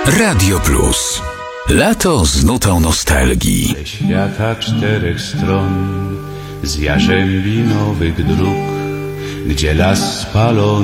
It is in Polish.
Radio Plus. Lato z nutą nostalgii. Ze świata 4 stron, z jarzębi nowych dróg, gdzie las spalony